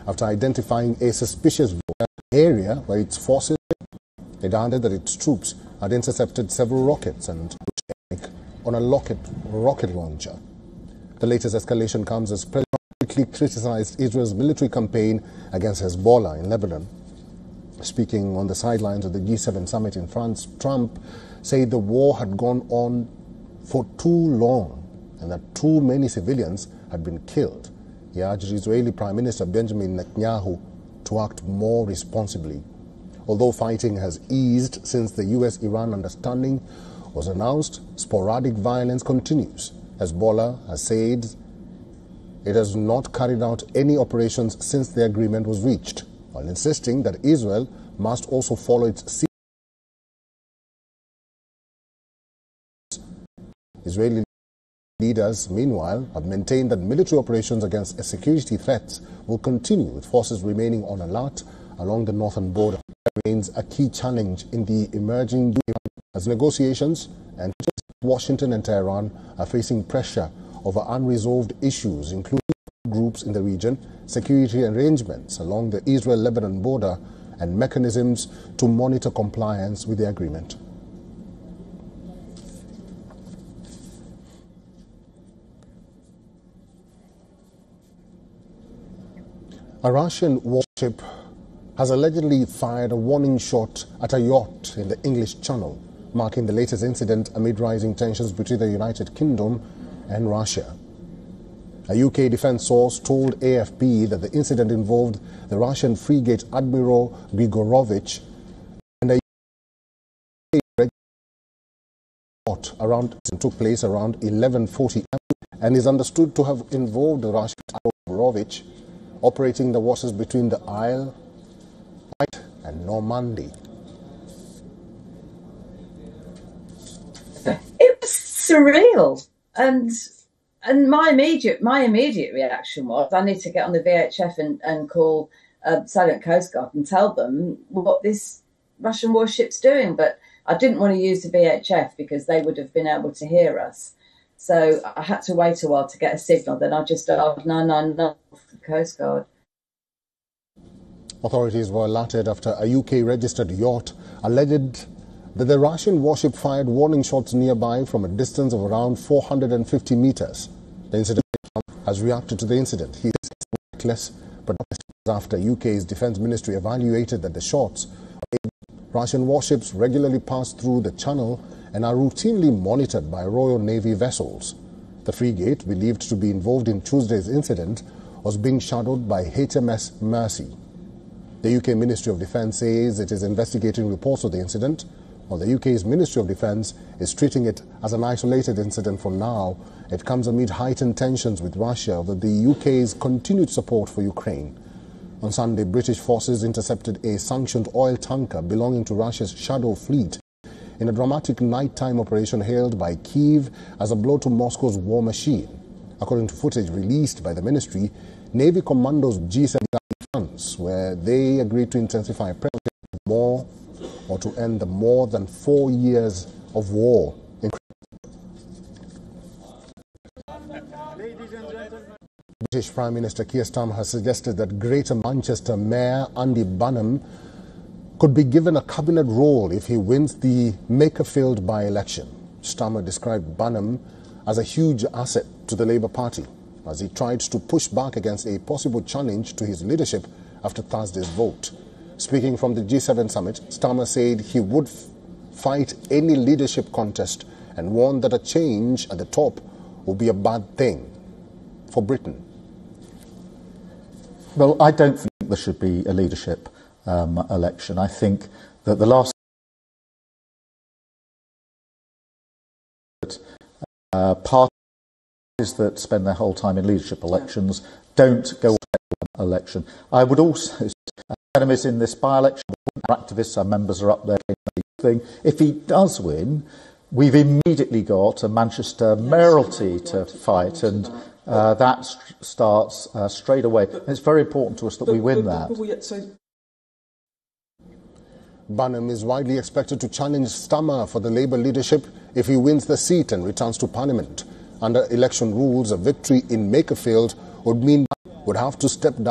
after identifying a suspicious area where its forces. It added that its troops had intercepted several rockets and on a rocket launcher. The latest escalation comes as President quickly criticized Israel's military campaign against Hezbollah in Lebanon. Speaking on the sidelines of the G7 summit in France, Trump said the war had gone on for too long and that too many civilians had been killed. He urged Israeli Prime Minister Benjamin Netanyahu to act more responsibly. Although fighting has eased since the US-Iran understanding was announced, sporadic violence continues. Hezbollah has said it has not carried out any operations since the agreement was reached, while insisting that Israel must also follow its Israeli leaders, meanwhile, have maintained that military operations against security threats will continue, with forces remaining on alert along the northern border. Remains a key challenge in the emerging as negotiations and Washington and Tehran are facing pressure over unresolved issues, including groups in the region, security arrangements along the Israel-Lebanon border, and mechanisms to monitor compliance with the agreement. A Russian warship has allegedly fired a warning shot at a yacht in the English Channel, marking the latest incident amid rising tensions between the United Kingdom and Russia. A UK defense source told AFP that the incident involved the Russian frigate Admiral Grigorovich and a yacht took place around 11:40 and is understood to have involved the Russian Grigorovich operating the waters between the Isle of Wight and Normandy. It was surreal, and my immediate reaction was, I need to get on the VHF and call Salient Coast Guard and tell them what this Russian warship's doing. But I didn't want to use the VHF because they would have been able to hear us. So I had to wait a while to get a signal. Then I just dialed 999 for the Coast Guard. Authorities were alerted after a UK-registered yacht alleged that the Russian warship fired warning shots nearby from a distance of around 450 meters. The incident has reacted to the incident. He is reckless, but after UK's Defence Ministry evaluated that the shots of Russian warships regularly pass through the channel and are routinely monitored by Royal Navy vessels. The frigate, believed to be involved in Tuesday's incident, was being shadowed by HMS Mercy. The UK Ministry of Defence says it is investigating reports of the incident, while the UK's Ministry of Defence is treating it as an isolated incident for now. It comes amid heightened tensions with Russia over the UK's continued support for Ukraine. On Sunday, British forces intercepted a sanctioned oil tanker belonging to Russia's Shadow Fleet in a dramatic nighttime operation hailed by Kyiv as a blow to Moscow's war machine. According to footage released by the ministry, Navy commandos G7 France, where they agreed to intensify pressure more or to end the more than 4 years of war. British Prime Minister Keir Starmer has suggested that Greater Manchester Mayor Andy Burnham could be given a cabinet role if he wins the Makerfield by-election. Starmer described Burnham as a huge asset to the Labour Party as he tried to push back against a possible challenge to his leadership after Thursday's vote. Speaking from the G7 summit, Starmer said he would fight any leadership contest and warned that a change at the top would be a bad thing for Britain. Well, I don't think there should be a leadership election. I think that the last parties that spend their whole time in leadership elections don't go on election. I would also say enemies in this by-election, activists, our members are up there. If he does win, we've immediately got a Manchester mayoralty to fight, and that starts straight away. And it's very important to us that we win that. Burnham is widely expected to challenge Starmer for the Labour leadership if he wins the seat and returns to Parliament. Under election rules, a victory in Makerfield would mean would have to step down